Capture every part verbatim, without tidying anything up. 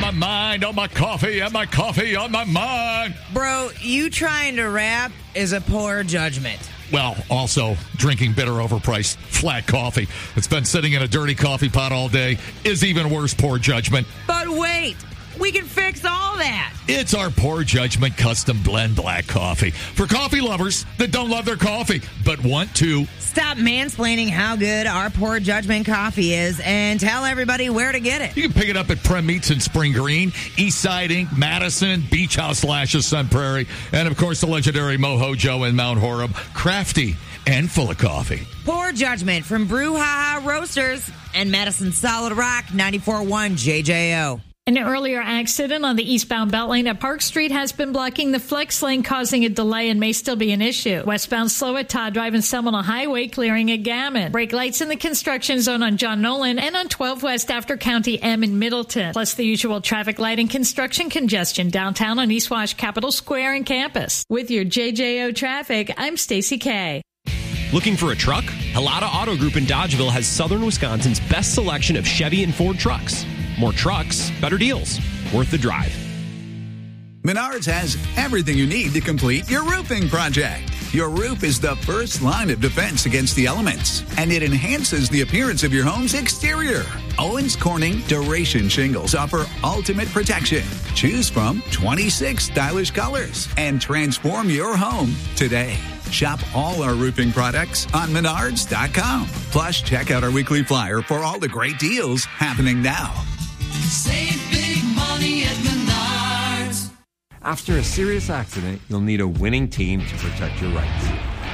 my mind, on my coffee, and my coffee on my mind. Bro, you trying to rap is a poor judgment. Well, also, drinking bitter, overpriced, flat coffee that's been sitting in a dirty coffee pot all day is even worse poor judgment. But wait, we can fix all that. It's our Poor Judgment Custom Blend Black Coffee for coffee lovers that don't love their coffee but want to. Stop mansplaining how good our Poor Judgment coffee is and tell everybody where to get it. You can pick it up at Prem Meats in Spring Green, Eastside Incorporated, Madison, Beach House Lashes, Sun Prairie, and of course the legendary Moho Joe in Mount Horeb. Crafty and full of coffee. Poor Judgment from Brew Ha Ha Roasters and Madison Solid Rock ninety-four point one J J O. An earlier accident on the eastbound Beltline at Park Street has been blocking the flex lane, causing a delay and may still be an issue. Westbound slow at Todd Drive and Seminole Highway, clearing at Gammon. Brake lights in the construction zone on John Nolan and on twelve West after County M in Middleton. Plus the usual traffic light and construction congestion downtown on East Wash, Capitol Square, and campus. With your J J O traffic, I'm Stacy Kay. Looking for a truck? Halata Auto Group in Dodgeville has southern Wisconsin's best selection of Chevy and Ford trucks. More trucks, better deals. Worth the drive. Menards has everything you need to complete your roofing project. Your roof is the first line of defense against the elements, and it enhances the appearance of your home's exterior. Owens Corning Duration Shingles offer ultimate protection. Choose from twenty-six stylish colors and transform your home today. Shop all our roofing products on Menards dot com. Plus, check out our weekly flyer for all the great deals happening now. Save big money at Menards. After a serious accident, you'll need a winning team to protect your rights.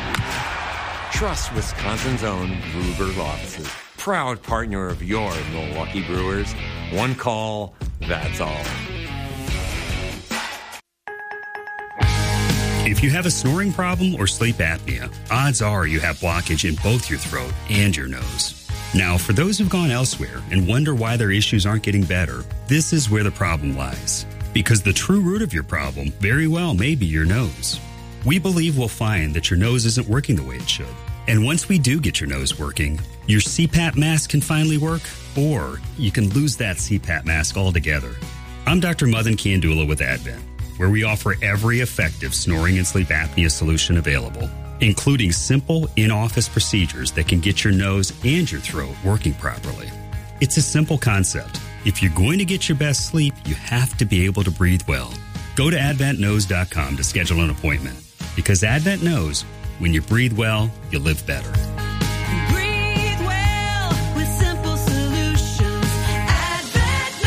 Trust Wisconsin's own Ruger Law Offices. Proud partner of your Milwaukee Brewers. One call, that's all. If you have a snoring problem or sleep apnea, odds are you have blockage in both your throat and your nose. Now, for those who've gone elsewhere and wonder why their issues aren't getting better, this is where the problem lies. Because the true root of your problem very well may be your nose. We believe we'll find that your nose isn't working the way it should. And once we do get your nose working, your C PAP mask can finally work, or you can lose that C PAP mask altogether. I'm Doctor Madan Kandula with Advent, where we offer every effective snoring and sleep apnea solution available, including simple in-office procedures that can get your nose and your throat working properly. It's a simple concept. If you're going to get your best sleep, you have to be able to breathe well. Go to advent nose dot com to schedule an appointment, because Advent knows when you breathe well, you live better. Breathe well with simple solutions. advent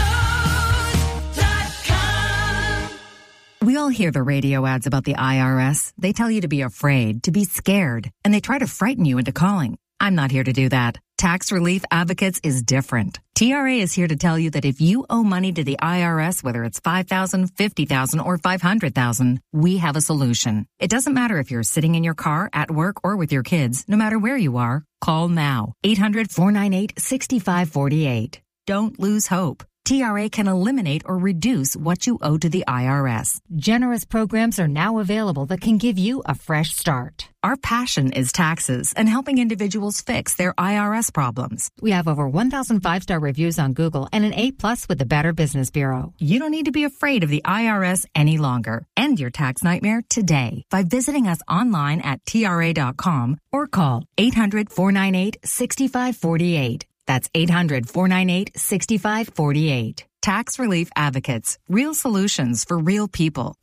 nose dot com. We all hear the radio ads about the I R S. They tell you to be afraid, to be scared, and they try to frighten you into calling. I'm not here to do that. Tax Relief Advocates is different. T R A is here to tell you that if you owe money to the I R S, whether it's five thousand dollars, fifty thousand dollars, or five hundred thousand dollars, we have a solution. It doesn't matter if you're sitting in your car, at work, or with your kids. No matter where you are, call now. eight hundred, four nine eight, six five four eight. Don't lose hope. T R A can eliminate or reduce what you owe to the I R S. Generous programs are now available that can give you a fresh start. Our passion is taxes and helping individuals fix their I R S problems. We have over one thousand five-star reviews on Google and an A plus with the Better Business Bureau. You don't need to be afraid of the I R S any longer. End your tax nightmare today by visiting us online at T R A dot com or call eight hundred, four nine eight, six five four eight. That's eight hundred, four nine eight, six five four eight. Tax Relief Advocates. Real solutions for real people.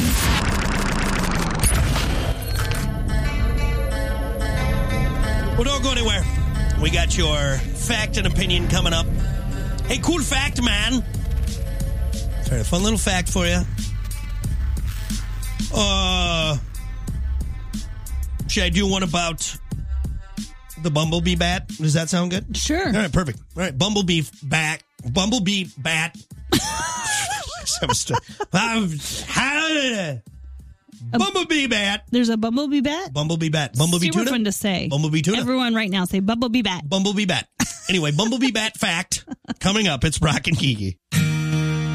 Well, don't go anywhere. We got your fact and opinion coming up. Hey, cool fact, man. Sorry, a fun little fact for you. Uh, should I do one about the bumblebee bat? Does that sound good? Sure. All right, perfect. All right, bumblebee bat. Bumblebee bat. Bumblebee bat. There's a bumblebee bat? Bumblebee bat. Bumblebee Super tuna? fun to say. Bumblebee tuna? Everyone right now say bumblebee bat. Bumblebee bat. Anyway, bumblebee bat fact coming up. It's Brock and Kiki.